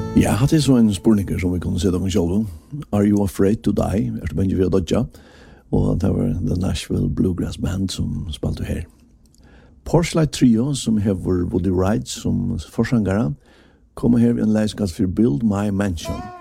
Ja, det er så en spurninger som vi kunne se dem selv. Are you afraid to die? Er du bange ved å dodja? Og det var The Nashville Bluegrass Band som spalte her. Porchlight Trio, som hever Woody Wright som forsangere, kommer her i en leiskast for Build My Mansion.